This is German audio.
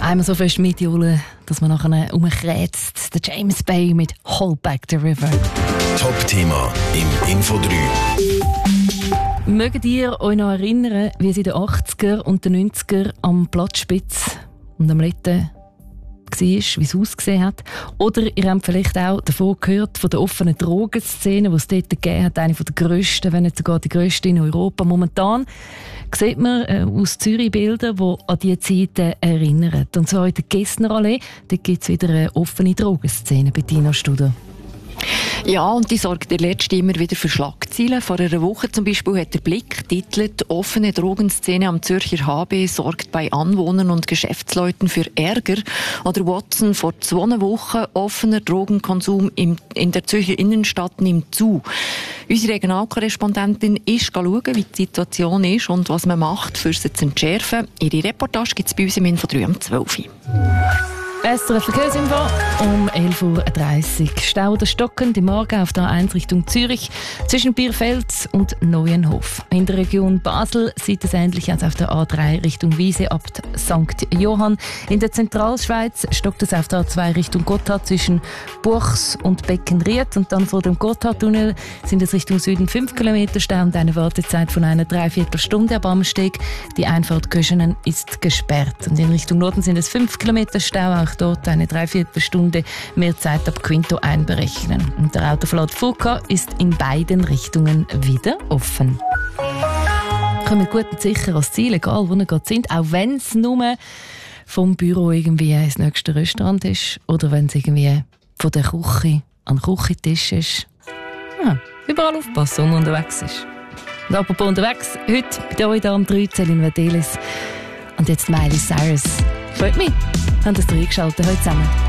Einmal so fest mitjohlen, dass man nachher umkrätzt. Der James Bay mit Hold Back the River. Top-Thema im Info 3. Mögt ihr euch noch erinnern, wie es in den 80er und den 90er am Platzspitz und am Letten war, wie es ausgesehen hat? Oder ihr habt vielleicht auch davon gehört, von der offenen Drogenszene, die es dort gegeben hat, eine der grössten, wenn nicht sogar die grösste in Europa. Momentan sieht man aus Zürich Bilder, die an diese Zeiten erinnern. Und zwar in der Gessnerallee, dort gibt es wieder eine offene Drogenszene. Bettina Studer. Ja, und die sorgt der Letzte immer wieder für Schlagzeilen. Vor einer Woche zum Beispiel hat der Blick titelt «Offene Drogenszene am Zürcher HB sorgt bei Anwohnern und Geschäftsleuten für Ärger». Oder Watson vor 2 Wochen «Offener Drogenkonsum in der Zürcher Innenstadt nimmt zu». Unsere Regionalkorrespondentin ist schauen, wie die Situation ist und was man macht, für sie zu entschärfen. Ihre Reportage gibt es bei uns im Info 3 um 12 Uhr. SRF Verkehrsinfo um 11.30 Uhr. Stau oder stockend im Morgen auf der A1 Richtung Zürich zwischen Bierfeld und Neuenhof. In der Region Basel sieht es ähnlich aus auf der A3 Richtung Wiese ab St. Johann. In der Zentralschweiz stockt es auf der A2 Richtung Gotthard zwischen Buchs und Beckenried. Und dann vor dem Gotthardtunnel sind es Richtung Süden 5 Kilometer Stau und eine Wartezeit von einer Dreiviertelstunde ab Amsteg. Die Einfahrt Köschenen ist gesperrt. Und in Richtung Norden sind es 5 Kilometer Stau, auch dort eine Dreiviertelstunde mehr Zeit ab Quinto einberechnen. Und der Autoverlad Furka ist in beiden Richtungen wieder offen. Kommen gut und sicher ans Ziel, egal wo ihr gerade sind, auch wenn es nur vom Büro irgendwie ins nächste Restaurant ist oder wenn es irgendwie von der Küche an den Küchentisch ist. Ja, überall aufpassen, wenn man unterwegs ist. Und apropos unterwegs, heute bei euch hier am 3 Celine Vandelis und jetzt Miley Cyrus. Freut mich, haben das reingeschaltet heute zusammen.